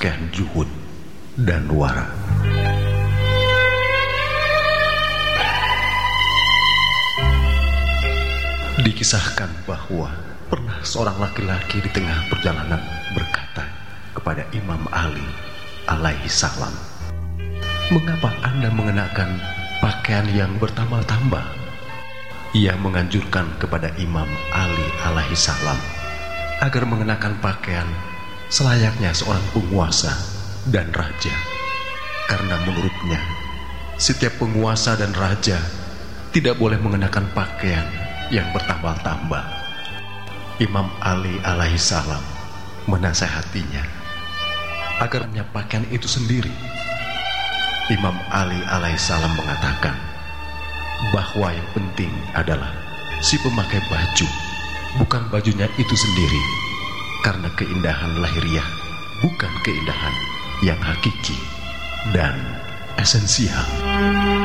pakaian juhud dan wara. Dikisahkan bahwa pernah seorang laki-laki di tengah perjalanan berkata kepada Imam Ali alaihi salam, "Mengapa Anda mengenakan pakaian yang bertambal-tambal?" Ia menganjurkan kepada Imam Ali alaihi salam agar mengenakan pakaian selayaknya seorang penguasa dan raja, karena menurutnya setiap penguasa dan raja tidak boleh mengenakan pakaian yang bertambal-tambal. Imam Ali alaihi salam menasehatinya agar punya pakaian itu sendiri. Imam Ali alaihi salam mengatakan bahwa yang penting adalah si pemakai baju, bukan bajunya itu sendiri, karena keindahan lahiriah bukan keindahan yang hakiki dan esensial.